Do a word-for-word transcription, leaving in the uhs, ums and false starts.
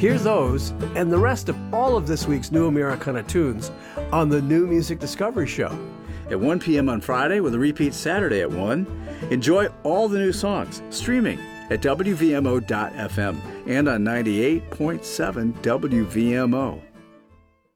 Hear those and the rest of all of this week's New Americana tunes on the New Music Discovery Show. At one p.m. on Friday with a repeat Saturday at one. Enjoy all the new songs streaming at W V M O dot F M and on ninety-eight point seven W V M O.